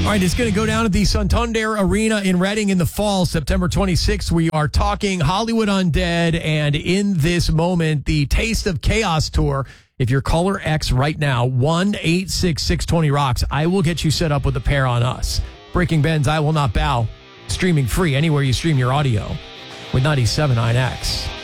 All right, it's going to go down at the Santander Arena in Reading in the fall, September 26th. We are talking Hollywood Undead, and in this moment, the Taste of Chaos Tour. If you're caller X right now, 1-866-620-ROCKS, I will get you set up with a pair on us. Breaking Ben's I Will Not Bow, streaming free anywhere you stream your audio with 97.9X.